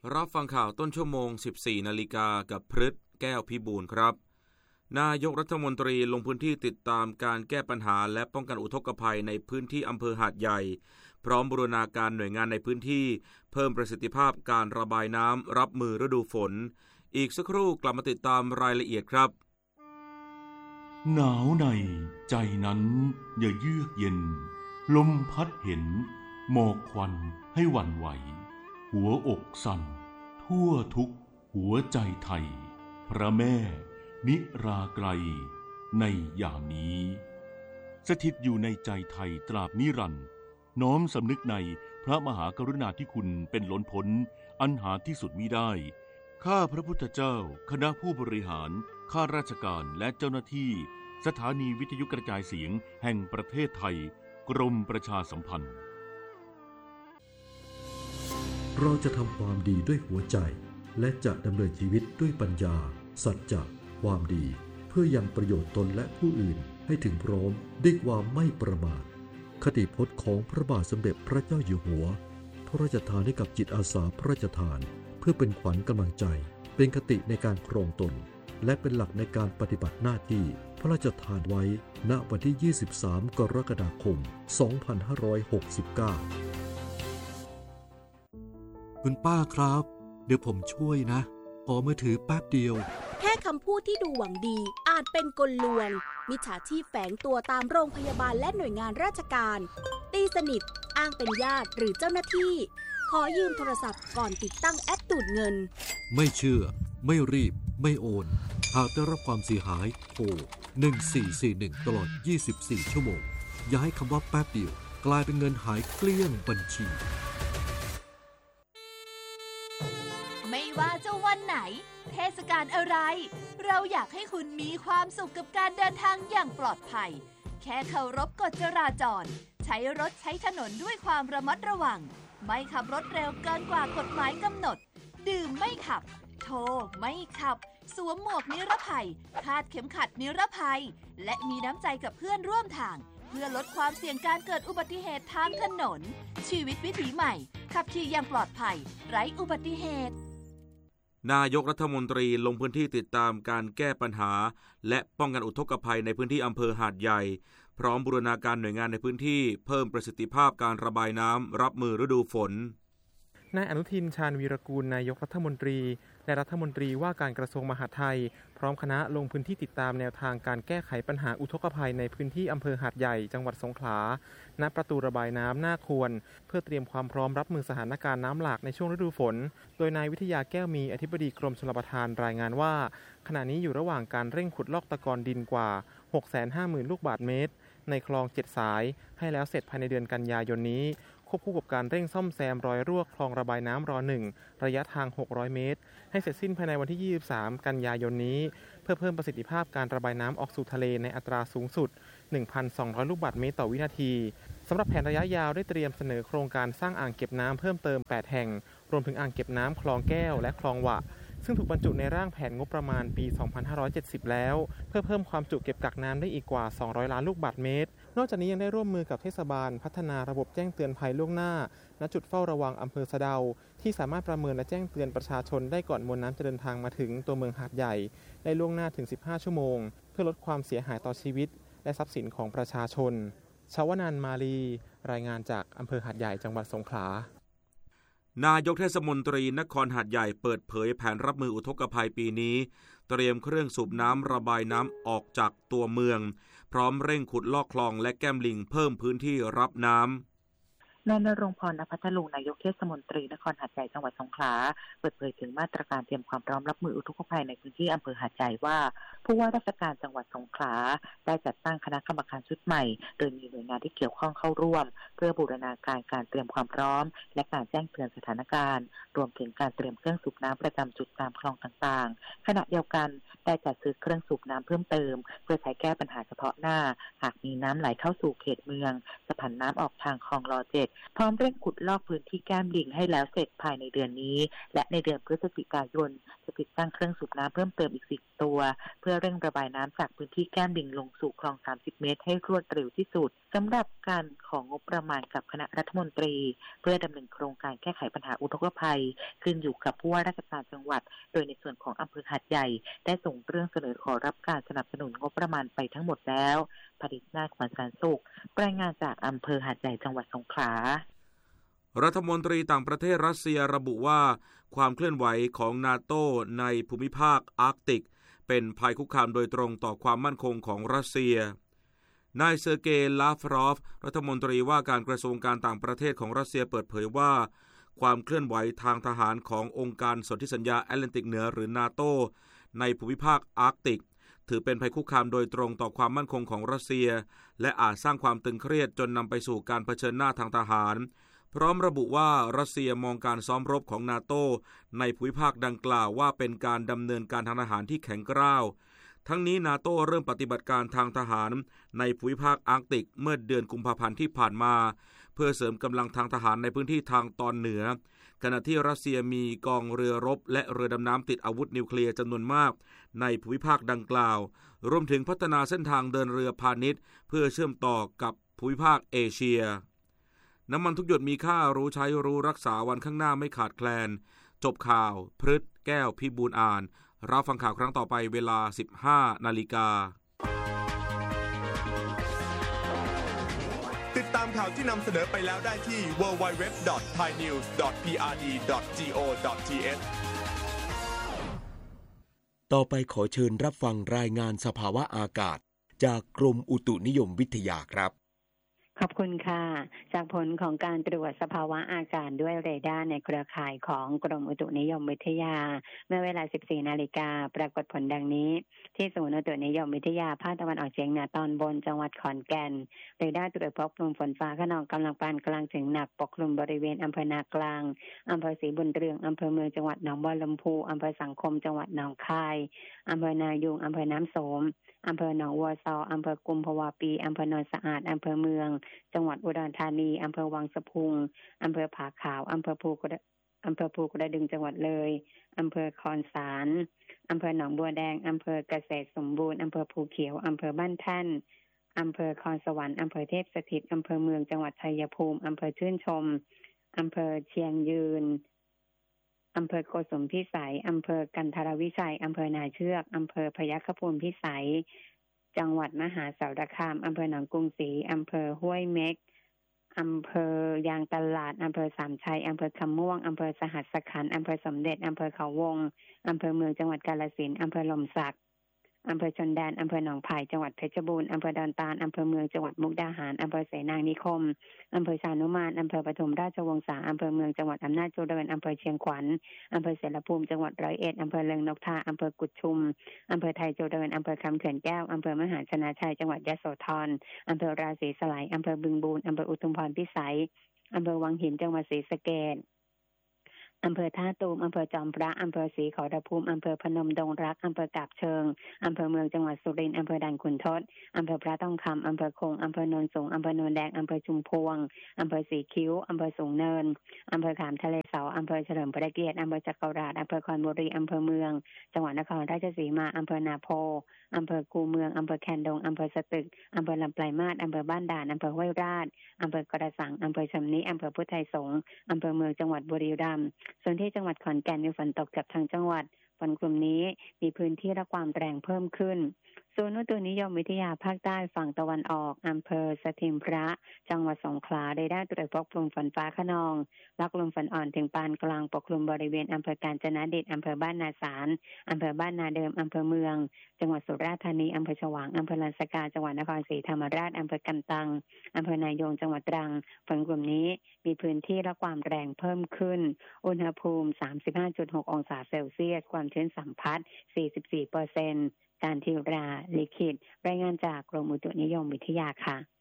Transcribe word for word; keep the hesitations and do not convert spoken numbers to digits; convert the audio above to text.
รับฟังข่าวต้นชั่วโมง สิบสี่นาฬิกากับพฤทธิ์แก้วพิบูลครับนายกรัฐมนตรีลงพื้นที่ติดตามการแก้ปัญหาและป้องกันอุทกภัยในพื้นที่อำเภอหาดใหญ่พร้อมบูรณาการหน่วยงานในพื้นที่เพิ่มประสิทธิภาพการระบายน้ำรับมือฤดูฝนอีกสักครู่กลับมาติดตามรายละเอียดครับหนาวในใจนั้นอย่าเยือกเย็นลมพัดเห็นหมอกควันให้หวั่นไหวหัวอกสั่นทั่วทุกหัวใจไทยพระแม่นิราไกรในยามนี้สถิตอยู่ในใจไทยตราบนิรันดร์น้อมสำนึกในพระมหากรุณาธิคุณเป็นล้นพ้นอันหาที่สุดมิได้ข้าพระพุทธเจ้าคณะผู้บริหารข้าราชการและเจ้าหน้าที่สถานีวิทยุกระจายเสียงแห่งประเทศไทยกรมประชาสัมพันธ์เราจะทำความดีด้วยหัวใจและจะดำเนินชีวิตด้วยปัญญาสัจจะความดีเพื่อยังประโยชน์ตนและผู้อื่นให้ถึงพร้อมด้วยความไม่ประมาทคติพจน์ของพระบาทสมเด็จพระเจ้าอยู่หัวพระราชทานให้กับจิตอาสาพระราชทานเพื่อเป็นขวัญกำลังใจเป็นคติในการครองตนและเป็นหลักในการปฏิบัติหน้าที่พระราชทานไว้ณวันที่ยี่สิบสามกรกฎาคมสองพันห้าร้อยหกสิบเก้าคุณป้าครับเดี๋ยวผมช่วยนะขอมือถือแป๊บเดียวแค่คำพูดที่ดูหวังดีอาจเป็นกลลวงมิจฉาชีพแฝงตัวตามโรงพยาบาลและหน่วยงานราชการตีสนิทอ้างเป็นญาติหรือเจ้าหน้าที่ขอยืมโทรศัพท์ก่อนติดตั้งแอปดูดเงินไม่เชื่อไม่รีบไม่โอนหากได้รับความเสียหายโทรหนึ่งสี่สี่หนึ่งตลอดยี่สิบสี่ชั่วโมงอย่าให้คำว่าแป๊บเดียวกลายเป็นเงินหายเกลี้ยงบัญชีไม่ว่าจะวันไหนเทศกาลอะไรเราอยากให้คุณมีความสุขกับการเดินทางอย่างปลอดภัยแค่เคารพกฎจราจรใช้รถใช้ถนนด้วยความระมัดระวังไม่ขับรถเร็วเกินกว่ากฎหมายกำหนดดื่มไม่ขับโทรไม่ขับสวมหมวกนิรภัยคาดเข็มขัดนิรภัยและมีน้ำใจกับเพื่อนร่วมทางเพื่อลดความเสี่ยงการเกิดอุบัติเหตุทางถนนชีวิตวิถีใหม่ขับขี่อย่างปลอดภัยไร้อุบัติเหตุนายกรัฐมนตรีลงพื้นที่ติดตามการแก้ปัญหาและป้องกันอุทกภัยในพื้นที่อำเภอหาดใหญ่พร้อมบูรณาการหน่วยงานในพื้นที่เพิ่มประสิทธิภาพการระบายน้ำรับมือฤดูฝนนายอนุทินชาญวีรกูลนายกรัฐมนตรีและรัฐมนตรีว่าการกระทรวงมหาดไทยพร้อมคณะลงพื้นที่ติดตามแนวทางการแก้ไขปัญหาอุทกภัยในพื้นที่อำเภอหาดใหญ่จังหวัดสงขลาณประตูระบายน้ำหน้าควรเพื่อเตรียมความพร้อมรับมือสถานการณ์น้ำหลากในช่วงฤดูฝนโดยนายวิทยาแก้วมีอธิบดีกรมชลประทานรายงานว่าขณะนี้อยู่ระหว่างการเร่งขุดลอกตะกอนดินกว่า หกแสนห้าหมื่น ลูกบาศก์เมตรในคลองเจ็ดสายให้แล้วเสร็จภายในเดือนกันยายนนี้ควบคู่กับการเร่งซ่อมแซมรอยรั่วคลองระบายน้ำรอหนึ่งระยะทางหกร้อยเมตรให้เสร็จสิ้นภายในวันที่ยี่สิบสามกันยายนนี้เพื่อเพิ่มประสิทธิภาพการระบายน้ำออกสู่ทะเลในอัตราสูงสุด หนึ่งพันสองร้อย ลูกบาศก์เมตรต่อวินาทีสำหรับแผนระยะยาวได้เตรียมเสนอโครงการสร้างอ่างเก็บน้ำเพิ่มเติมแปดแห่งรวมถึงอ่างเก็บน้ำคลองแก้วและคลองหวะซึ่งถูกบรรจุในร่างแผนงบประมาณปี สองพันห้าร้อยเจ็ดสิบ แล้วเพื่อเพิ่มความจุเก็บกักน้ำได้อีกกว่า สองร้อย ล้านลูกบาศก์เมตรนอกจากนี้ยังได้ร่วมมือกับเทศบาลพัฒนาระบบแจ้งเตือนภัยล่วงหน้าณจุดเฝ้าระวังอำเภอสะเดาที่สามารถประเมินและแจ้งเตือนประชาชนได้ก่อนมวลน้ำจะเดินทางมาถึงตัวเมืองหาดใหญ่ได้ล่วงหน้าถึงสิบห้าชั่วโมงเพื่อลดความเสียหายต่อชีวิตและทรัพย์สินของประชาชนชวนันท์มาลีรายงานจากอำเภอหาดใหญ่จังหวัดสงขลานายกเทศมนตรีนครหาดใหญ่เปิดเผยแผนรับมืออุทกภัยปีนี้เตรียมเครื่องสูบน้ำระบายน้ำออกจากตัวเมืองพร้อมเร่งขุดลอกคลองและแก้มลิงเพิ่มพื้นที่รับน้ำนายณรงค์พร ณ พัทลุงนายกเทศมนตรีนครหาดใหญ่จังหวัดสงขลาเปิดเผยถึงมาตรการเตรียมความพร้อมรับมืออุทกภัยในพื้นที่อำเภอหาดใหญ่ว่าผู้ว่าราชการจังหวัดสงขลาได้จัดตั้งคณะกรรมการชุดใหม่โดยมีหน่วยงานที่เกี่ยวข้องเข้าร่วมเพื่อบูรณาการการเตรียมความพร้อมและการแจ้งเตือนสถานการณ์รวมถึงการเตรียมเครื่องสูบน้ำประจำจุดตามคลองต่างๆขณะเดียวกันได้จัดซื้อเครื่องสูบน้ำเพิ่มเติมเพื่อใช้แก้ปัญหาเฉพาะหน้าหากมีน้ำไหลเข้าสู่เขตเมืองจะผันน้ำออกทางคลองรอเจ็ดพร้อมเร่งขุดลอกพื้นที่แก้มลิงให้แล้วเสร็จภายในเดือนนี้และในเดือนพฤศจิกายนจะติดตั้งเครื่องสูบน้ำเพิ่มเติมอีกสิบตัวเพื่อเร่งระบายน้ำจากพื้นที่แก้มลิงลงสู่คลองสามสิบเมตรให้รวดเร็วที่สุดสำหรับการของงบประมาณกับคณะรัฐมนตรีเพื่อดำเนินโครงการแก้ไขปัญหาอุทกภัยขึ้นอยู่กับผู้ว่าราชการจังหวัดโดยในส่วนของอำเภอหาดใหญ่ได้ส่งเรื่องเสนอขอรับการสนับสนุนงบประมาณไปทั้งหมดแล้วผลิตนาถ ขวัญแสนสุขรายงานจากอำเภอหาดใหญ่จังหวัดสงขลารัฐมนตรีต่างประเทศรัสเซียระบุว่าความเคลื่อนไหวของนาโตในภูมิภาคอาร์กติกเป็นภัยคุกคามโดยตรงต่อความมั่นคงของรัสเซียนายเซอร์เกย์ลาฟรอฟรัฐมนตรีว่าการกระทรวงการต่างประเทศของรัสเซียเปิดเผยว่าความเคลื่อนไหวทางทหารขององค์การสนธิสัญญาแอตแลนติกเหนือหรือนาโตในภูมิภาคอาร์กติกถือเป็นภัยคุกคามโดยตรงต่อความมั่นคงของรัสเซียและอาจสร้างความตึงเครียดจนนำไปสู่การเผชิญหน้าทางทหารพร้อมระบุว่ารัสเซียมองการซ้อมรบของนาโตในภูมิภาคดังกล่าวว่าเป็นการดำเนินการทางทหารที่แข็งกร้าวทั้งนี้นาโตเริ่มปฏิบัติการทางทหารในภูมิภาคอาร์กติกเมื่อเดือนกุมภาพันธ์ที่ผ่านมาเพื่อเสริมกำลังทางทหารในพื้นที่ทางตอนเหนือขณะที่รัสเซียมีกองเรือรบและเรือดำน้ำติดอาวุธนิวเคลียร์จำนวนมากในภูมิภาคดังกล่าวรวมถึงพัฒนาเส้นทางเดินเรือพาณิชย์เพื่อเชื่อมต่อกับภูมิภาคเอเชียน้ำมันทุกหยดมีค่ารู้ใช้รู้รักษาวันข้างหน้าไม่ขาดแคลนจบข่าวพฤษแก้วพิบูลอ่านรับฟังข่าวครั้งต่อไปเวลา สิบห้านาฬิกาติดตามข่าวที่นำเสนอไปแล้วได้ที่ ดับเบิลยู ดับเบิลยู ดับเบิลยู ดอท ไทยนิวส์ ดอท พี อาร์ ดี ดอท จี โอ ดอท ที เอชต่อไปขอเชิญรับฟังรายงานสภาวะอากาศจากกรมอุตุนิยมวิทยาครับขอบคุณค่ะจากผลของการตรวจสภาวะอากาศด้วยเรดาร์ในเครือข่ายของกรมอุตุนิยมวิทยาเมื่อเวลา สิบสี่นาฬิกาปรากฏผลดังนี้ที่ศูนย์อุตุนิยมวิทยาภาคตะวันออกเฉียงเหนือตอนบนจังหวัดขอนแก่นเรดาร์ตรวจพบกลุ่มฝนฟ้าคะนองกำลังปานกลางถึงหนักปกคลุมบริเวณอำเภอนากลางอำเภอศรีบุญเรืองอำเภอเมืองจังหวัดหนองบัวลำพูอำเภอสังคมจังหวัดหนองคายอำเภอนายูงอำเภอน้ำโสมอำเภอหนองวัวซออำเภอกุมภาวะปีอำเภอโนนสะอาดอำเภอเมืองจังหวัดอุดรธานีอำเภอวังสะพุงอำเภอผาขาวอำเภอภูกระอำเภอภูกระดึงจังหวัดเลยอำเภอคอนสารอำเภอหนองบัวแดงอำเภอเกษตรสมบูรณ์อำเภอภูเขียวอำเภอบ้านท่านอำเภอคอนสวรรค์อำเภอเทพสถิตอำเภอเมืองจังหวัดชัยภูมิอำเภอชื่นชมอำเภอเชียงยืนอำเภอโกสุมพิสัยอำเภอกันทรวิชัยอำเภอนาเชือกอำเภอพยัคฆภูมิพิสัยจังหวัดมหาสารคามอำเภอหนองกรุงศรีอำเภอห้วยเม็กอำเภอยางตลาดอำเภอสามชัยอำเภอคำม่วงอำเภอสหัสขันธ์อำเภอสมเด็จอำเภอเขาวงอำเภอเมืองจังหวัดกาฬสินธุ์อำเภอลมศักอำเภอชนแดนอำเภอหนองไผ่จังหวัดเพชรบูรณ์อำเภอดอนตาลอำเภอเมืองจังหวัดมุกดาหารอำเภอเสนางนิคมอำเภอชานุมานอำเภอปทุมราชวงศาอำเภอเมืองจังหวัดอำนาจเจริญอำเภอเชียงขวัญอำเภอเสรภูมิจังหวัดร้อยเอ็ดอำเภอเลิงนกทาอำเภอกุดชุมอำเภอไทยเจริญอำเภอคำเขื่อนแก้วอำเภอมหาชนะชัยจังหวัดยโสธรอำเภอราศีสไลยอำเภอบึงบูรอำเภออุทุมพรพิสัยอำเภอวังหินจังหวัดศรีสะเกษอำเภอท่าตูมอำเภอจอมพระอำเภอศรีขอรภูมิอำเภอพนมดงรักอำเภอกาบเชิงอำเภอเมืองจังหวัดสุรินทร์อำเภอด่านขุนทดอำเภอพระต้องคำอำเภอคงอำเภอโนนสูงอำเภอโนนแดงอำเภอชุมพวงอำเภอสีคิ้วอำเภอสูงเนินอำเภอขามทะเลเสาอำเภอเฉลิมพระเกียรติอำเภอจักราชอำเภอคอนบุรีอำเภอเมืองจังหวัดนครราชสีมาอำเภอนาโพอำเภอคูเมืองอำเภอแคนดงอำเภอสตึกอำเภอลำปลายมาศอำเภอบ้านด่านอำเภอห้วยราชอำเภอกระสังอำเภอชำนิอำเภอพุทธไทยสงฆ์อำเภอเมืองจังหวัดบุรีรัมย์ส่วนที่จังหวัดขอนแก่นมีฝนตกเกือบทั้งจังหวัดฝนกลุ่มนี้มีพื้นที่และความแรงเพิ่มขึ้นศูนย์อุตุนิยมวิทยาภาคใต้ฝั่งตะวันออกอำเภอสถิมพระจังหวัดสงขลาได้ได้ตรวจพบกลุ่มฝนฟ้าคะนองและกลุ่มฝนอ่อนถึงปานกลางปกคลุมบริเวณอำเภอกาญจนดิตอำเภอบ้านนาสารอำเภอบ้านนาเดิมอำเภอเมืองจังหวัดสุราษฎร์ธานีอำเภอฉวางอำเภอลานสกาจังหวัดนครศรีธรรมราชอำเภอกันตังอำเภอนายงจังหวัดตรังฝนกลุ่มนี้มีพื้นที่และความแรงเพิ่มขึ้นอุณหภูมิ สามสิบห้าจุดหก องศาเซลเซียสความชื้นสัมพัทธ์ สี่สิบสี่เปอร์เซ็นต์ การทิวราลิขิตรายงานจากกรมอุตุนิยมวิทยาค่ะ